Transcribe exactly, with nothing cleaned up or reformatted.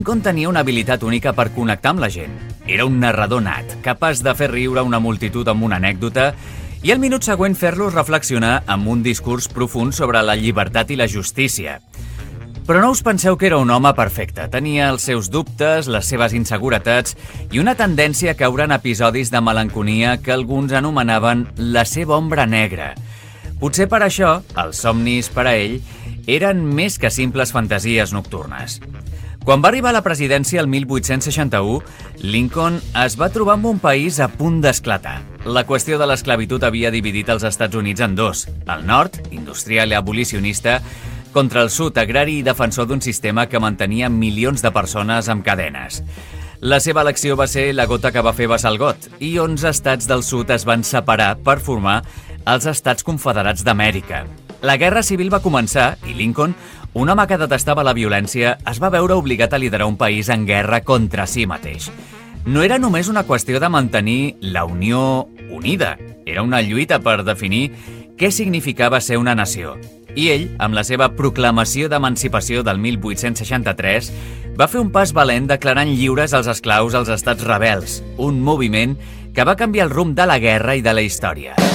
Lincoln tenia una habilitat única per connectar amb la gent. Era un narrador nat, capaç de fer riure una multitud amb una anècdota i al minut següent fer-los reflexionar amb un discurs profund sobre la llibertat i la justícia. Però no us penseu que era un home perfecte. Tenia els seus dubtes, les seves inseguretats i una tendència a caure en episodis de melanconia que alguns anomenaven la seva ombra negra. Potser per això, els somnis per a ell eren més que simples fantasies nocturnes. Quan va arribar a la presidència el mil vuit-cents seixanta-u, Lincoln es va trobar amb un país a punt d'esclatar. La qüestió de l'esclavitud havia dividit els Estats Units en dos: el nord, industrial i abolicionista, contra el sud, agrari i defensor d'un sistema que mantenia milions de persones amb cadenes. La seva elecció va ser la gota que va fer vessar el got, i onze estats del sud es van separar per formar els Estats Confederats d'Amèrica. La Guerra Civil va començar i Lincoln, un home que detestava la violència, es va veure obligat a liderar un país en guerra contra si mateix. No era només una qüestió de mantenir la Unió unida, era una lluita per definir què significava ser una nació. I ell, amb la seva proclamació d'emancipació del mil vuit-cents seixanta-tres, va fer un pas valent declarant lliures els esclaus als estats rebels, un moviment que va canviar el rumb de la guerra i de la història.